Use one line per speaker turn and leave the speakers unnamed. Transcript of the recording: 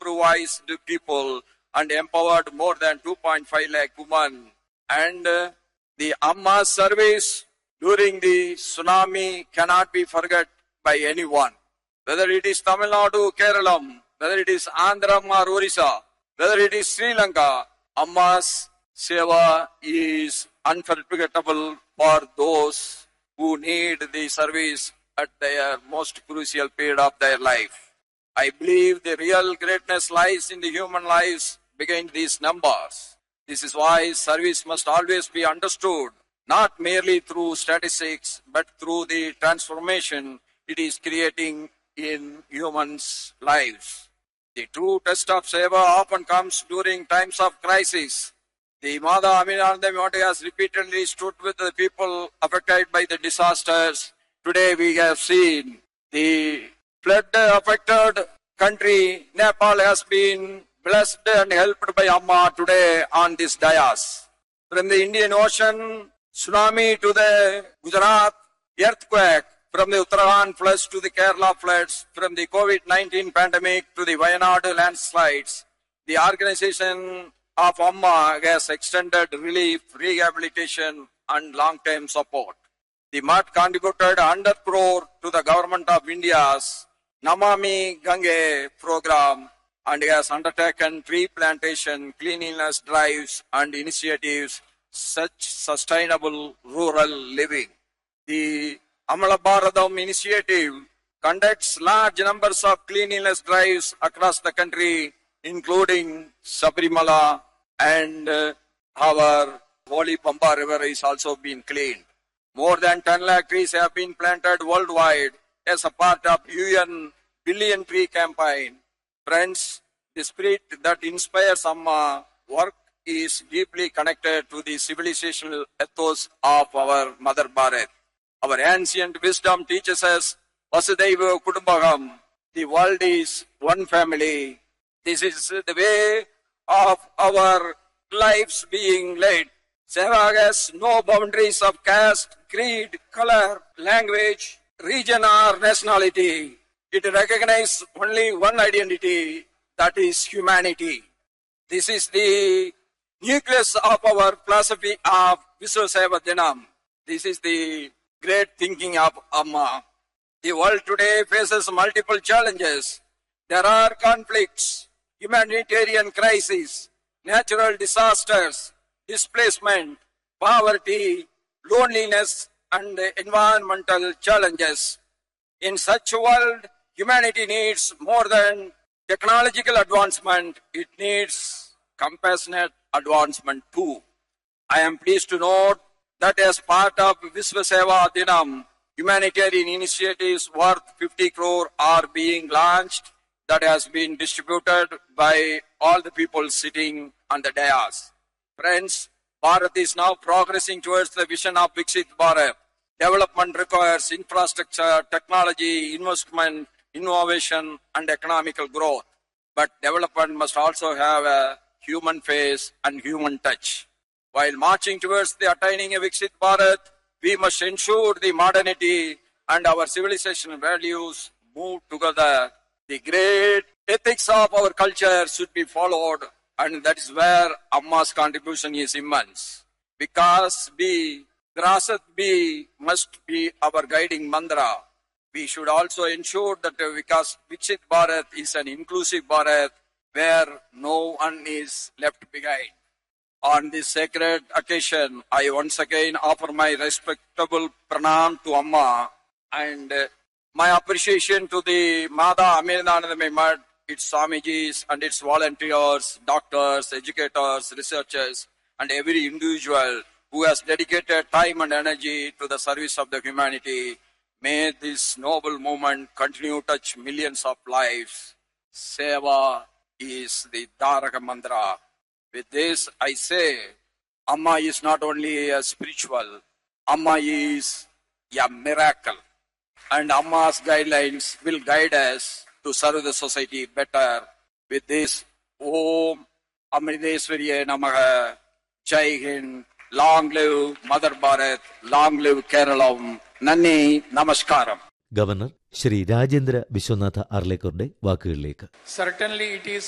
supervised people and empowered more than 2.5 lakh women. And the Amma service during the tsunami cannot be forgot by anyone. Whether it is Tamil Nadu, Kerala, whether it is Andhra or Orissa, whether it is Sri Lanka, Amma's seva is unforgettable for those who need the service at their most crucial period of their life. I believe the real greatness lies in the human lives behind these numbers. This is why service must always be understood, not merely through statistics, but through the transformation it is creating in humans' lives. The true test of seva often comes during times of crisis. The Mada Aminanandamati has repeatedly stood with the people affected by the disasters. Today we have seen the flood-affected country, Nepal, has been blessed and helped by Amma today on this dais. From the Indian Ocean tsunami to the Gujarat earthquake, from the Uttarakhand floods to the Kerala floods, from the COVID-19 pandemic to the Wayanad landslides, the organization of Amma has extended relief, rehabilitation and long-term support. The MUD contributed 100 crore to the government of India's Namami Gange program and has undertaken tree plantation, cleanliness drives and initiatives such sustainable rural living. The Amala Bharadam initiative conducts large numbers of cleanliness drives across the country, including Sabarimala, and our holy Pamba river is also being cleaned. More than 10 lakh trees have been planted worldwide as a part of UN Billion Tree Campaign. Friends, the spirit that inspires Amma work is deeply connected to the civilizational ethos of our Mother Bharat. Our ancient wisdom teaches us, Vasudhaiva Kutumbakam, the world is one family. This is the way of our lives being led. Seva has no boundaries of caste, creed, color, language, region or nationality. It recognizes only one identity, that is humanity. This is the nucleus of our philosophy of Visva Seva Dinam. This is the great thinking of Amma. The world today faces multiple challenges. There are conflicts, humanitarian crises, natural disasters, displacement, poverty, loneliness, and environmental challenges. In such a world, humanity needs more than technological advancement, it needs compassionate advancement too. I am pleased to note that as part of Visva Seva Dinam, humanitarian initiatives worth 50 crore are being launched that has been distributed by all the people sitting on the dais. Friends, Bharat is now progressing towards the vision of Viksit Bharat. Development requires infrastructure, technology, investment, innovation and economical growth. But development must also have a human face and human touch. While marching towards the attaining a Viksit Bharat, we must ensure the modernity and our civilization values move together. The great ethics of our culture should be followed, and that is where Amma's contribution is immense. Vikas Bhi, Virasat Bhi must be our guiding mantra. We should also ensure that Viksit Bharat is an inclusive Bharat where no one is left behind. On this sacred occasion, I once again offer my respectable pranam to Amma and my appreciation to the Mada Aminanandamayi Mudd, its Swamijis and its volunteers, doctors, educators, researchers, and every individual who has dedicated time and energy to the service of the humanity. May this noble movement continue to touch millions of lives. Seva is the Taraka Mantra. With this, I say, Amma is not only a spiritual, Amma is a miracle. And Amma's guidelines will guide us to serve the society better. With this, Om Amrideswariye Namaha, Jai Hind, long live Mother Bharat, long live Keralam, Nanni Namaskaram.
Governor Shri Rajendra Vishwanatha അർലേക്കറുടെ വാക്കുകളിലേക്ക്.
Certainly it is